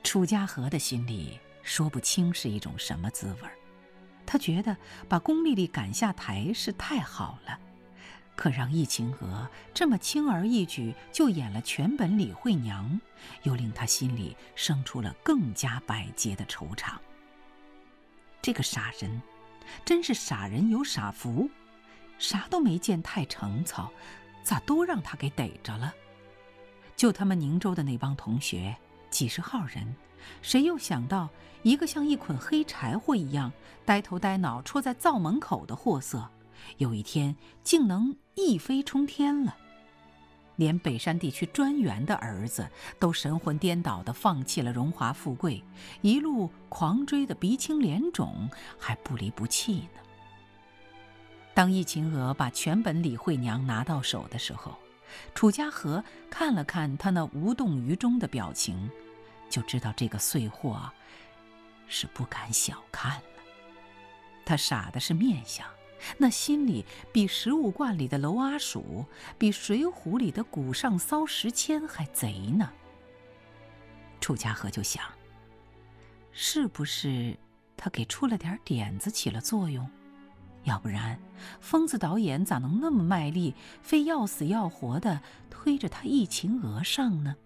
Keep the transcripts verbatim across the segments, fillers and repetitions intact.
楚家河的心里说不清是一种什么滋味。他觉得把龚丽丽赶下台是太好了，可让易秦娥这么轻而易举就演了全本李慧娘，又令他心里生出了更加百结的惆怅。这个傻人真是傻人有傻福，啥都没见太成操，咋都让他给逮着了？就他们宁州的那帮同学几十号人，谁又想到一个像一捆黑柴火一样呆头呆脑戳在灶门口的货色，有一天竟能一飞冲天了？连北山地区专员的儿子都神魂颠倒地放弃了荣华富贵，一路狂追的鼻青脸肿，还不离不弃呢。当易秦娥把全本李慧娘拿到手的时候，楚家河看了看他那无动于衷的表情，就知道这个碎货是不敢小看了。他傻的是面相，那心里比食物罐里的娄阿鼠，比水浒里的古上骚石阡还贼呢。楚家河就想，是不是他给出了点点子起了作用？要不然疯子导演咋能那么卖力，非要死要活的推着他易秦娥上呢？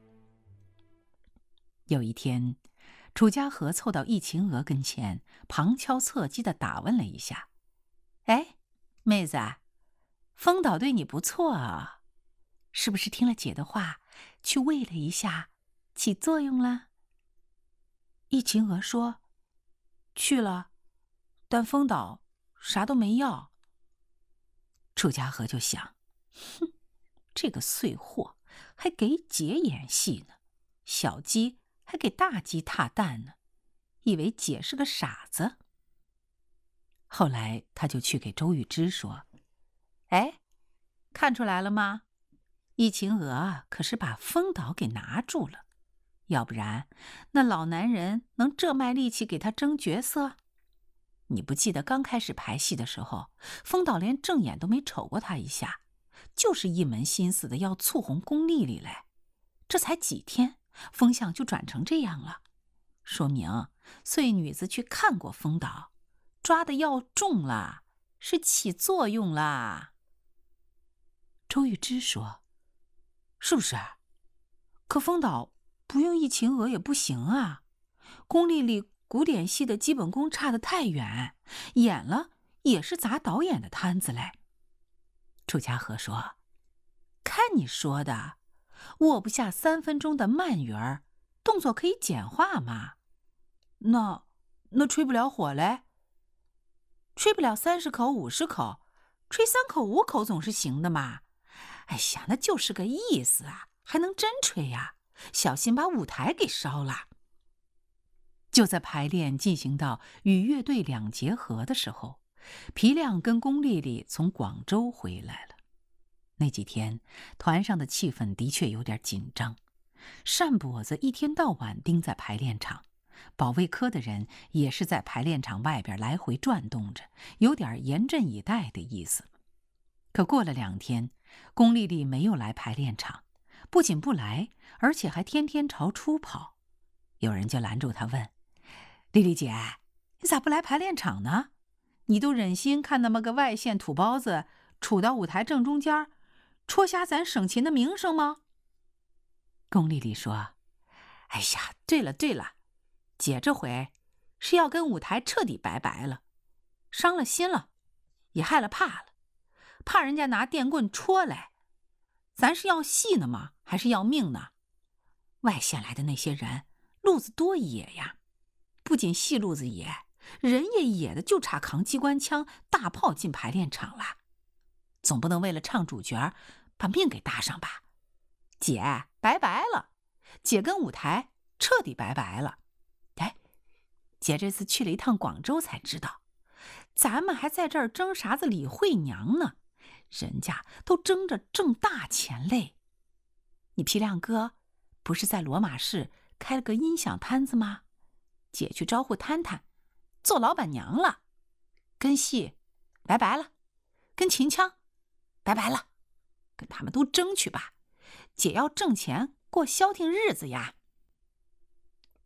有一天，楚家河凑到易秦娥跟前，旁敲侧击地打问了一下：“哎，妹子，疯导对你不错啊，是不是听了姐的话，去喂了一下，起作用了？”易秦娥说：“去了，但疯导啥都没要。”楚家河就想，哼，这个碎货还给姐演戏呢，小鸡还给大鸡踏蛋呢，以为姐是个傻子。后来他就去给周玉芝说：“哎，看出来了吗？易秦娥可是把疯导给拿住了，要不然那老男人能这卖力气给他争角色？你不记得刚开始排戏的时候，疯导连正眼都没瞅过他一下，就是一门心思的要簇红龚丽丽来。这才几天，风向就转成这样了，说明碎女子去看过疯导，抓的要重了，是起作用啦。”周玉芝说：“是不是？可疯导不用易秦娥也不行啊，龚丽丽古典戏的基本功差得太远，演了也是砸导演的摊子嘞。”楚家河说：“看你说的，握不下三分钟的慢鱼儿，动作可以简化嘛。那那吹不了火嘞？吹不了三十口五十口，吹三口五口总是行的嘛。哎呀，那就是个意思啊，还能真吹呀？小心把舞台给烧了。”就在排练进行到与乐队两结合的时候，皮亮跟龚丽丽从广州回来了。那几天团上的气氛的确有点紧张，单跛子一天到晚盯在排练场，保卫科的人也是在排练场外边来回转动着，有点严阵以待的意思。可过了两天，龚丽丽没有来排练场，不仅不来，而且还天天朝出跑。有人就拦住她问：“丽丽姐，你咋不来排练场呢？你都忍心看那么个外县土包子杵到舞台正中间，戳瞎咱省琴的名声吗？”龚丽丽说：“哎呀，对了对了，姐这回是要跟舞台彻底拜拜了，伤了心了，也害了怕了，怕人家拿电棍戳来。咱是要戏呢吗？还是要命呢？外县来的那些人路子多野呀，不仅戏路子野，人也野的，就差扛机关枪大炮进排练场了。总不能为了唱主角把命给搭上吧？姐拜拜了，姐跟舞台彻底拜拜了。哎，姐这次去了一趟广州才知道，咱们还在这儿争啥子李慧娘呢，人家都争着挣大钱嘞。你皮亮哥不是在罗马市开了个音响摊子吗？姐去招呼摊摊，做老板娘了。跟戏拜拜了，跟秦腔拜拜了，跟他们都争去吧，姐要挣钱过消停日子呀。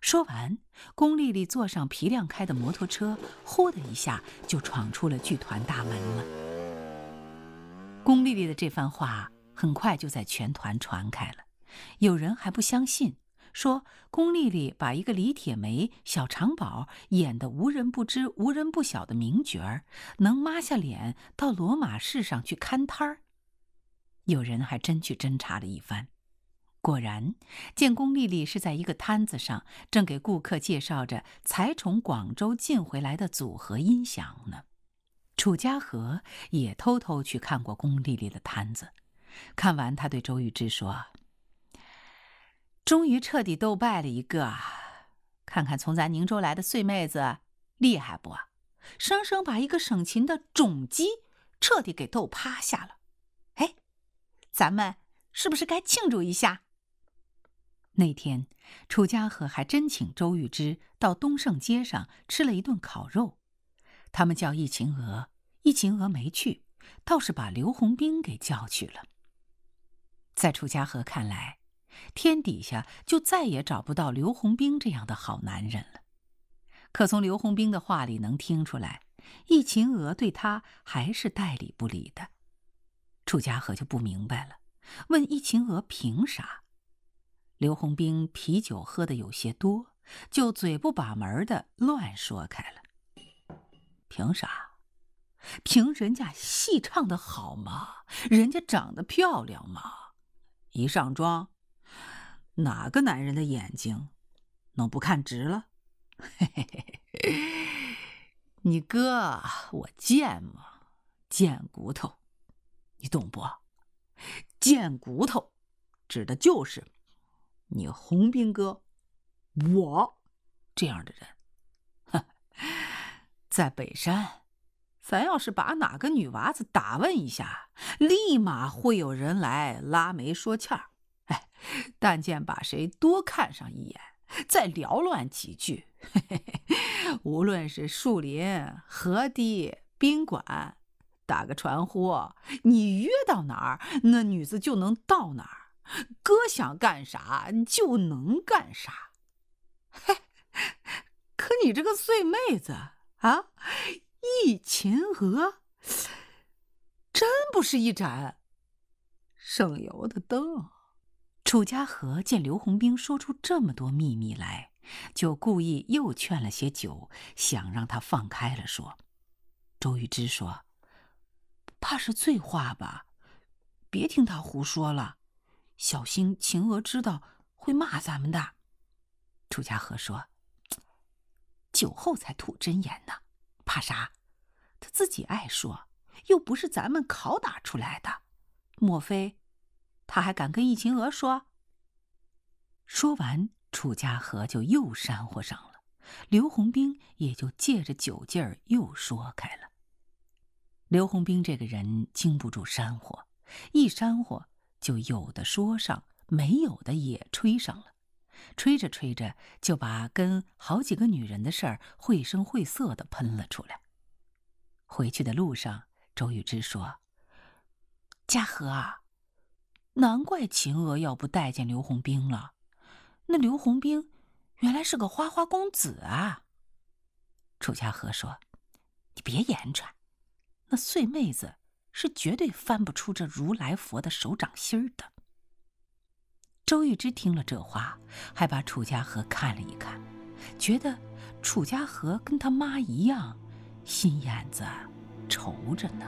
说完，龚丽丽坐上皮亮开的摩托车，呼的一下就闯出了剧团大门了。龚丽丽的这番话很快就在全团传开了，有人还不相信，说龚丽丽把一个李铁梅、小长宝演得无人不知、无人不晓的名角儿，能抹下脸到罗马市上去看摊儿。有人还真去侦查了一番，果然见龚丽丽是在一个摊子上，正给顾客介绍着才从广州进回来的组合音响呢。楚家和也偷偷去看过龚丽丽的摊子，看完他对周玉芝说：“终于彻底斗败了一个，看看从咱宁州来的碎妹子厉害不？生生把一个省秦的种鸡彻底给斗趴下了。哎，咱们是不是该庆祝一下？”那天楚家和还真请周玉芝到东胜街上吃了一顿烤肉，他们叫易秦娥，易秦娥没去，倒是把刘洪兵给叫去了。在楚家和看来，天底下就再也找不到刘洪兵这样的好男人了。可从刘洪兵的话里能听出来，易秦娥对他还是代理不理的。楚家和就不明白了，问易秦娥凭啥？刘洪兵啤酒喝得有些多，就嘴不把门的乱说开了。凭啥？凭人家戏唱得好吗？人家长得漂亮吗？一上妆，哪个男人的眼睛能不看直了？嘿嘿嘿，你哥我贱吗？贱骨头，你懂不？贱骨头指的就是你洪兵哥我这样的人。哼，在北山，咱要是把哪个女娃子打问一下，立马会有人来拉媒说欠儿。哎，但见把谁多看上一眼，再缭乱几句，嘿嘿嘿，无论是树林、河堤、宾馆，打个传呼，你约到哪儿，那女子就能到哪儿，哥想干啥就能干啥。嘿，可你这个碎妹子啊，易秦娥，真不是一盏省油的灯。楚家和见刘洪兵说出这么多秘密来，就故意又劝了些酒，想让他放开了说。周玉芝说：“怕是醉话吧？别听他胡说了，小心秦娥知道会骂咱们的。”楚家和说：“酒后才吐真言呢，怕啥？他自己爱说，又不是咱们拷打出来的，莫非他还敢跟易秦娥说？”说完，楚家和就又煽和上了，刘洪兵也就借着酒劲儿又说开了。刘洪兵这个人经不住煽和，一煽和就有的说上，没有的也吹上了，吹着吹着就把跟好几个女人的事儿绘声绘色地喷了出来。回去的路上，周玉芝说：“家和啊，难怪秦娥要不待见刘洪兵了，那刘洪兵原来是个花花公子啊。”楚家和说：“你别言传，那碎妹子是绝对翻不出这如来佛的手掌心儿的。”周玉芝听了这话，还把楚家和看了一看，觉得楚家和跟他妈一样，心眼子愁着呢。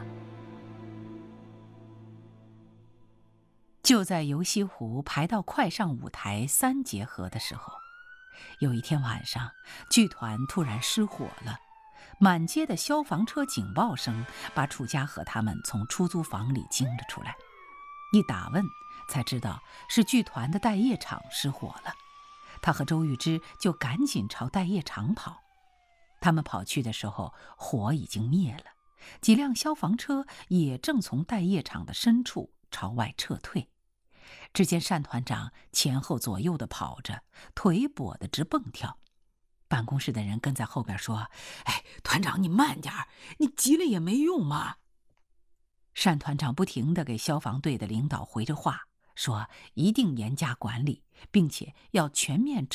就在游西湖排到快上舞台三节合的时候，有一天晚上，剧团突然失火了，满街的消防车警报声把楚家和他们从出租房里惊了出来。一打问才知道是剧团的待业场失火了，他和周玉芝就赶紧朝待业场跑。他们跑去的时候，火已经灭了，几辆消防车也正从待业场的深处朝外撤退。只见单团长前后左右的跑着，腿跛得直蹦跳。办公室的人跟在后边说：“哎，团长你慢点儿，你急了也没用嘛。”单团长不停地给消防队的领导回着话，说一定严加管理，并且要全面整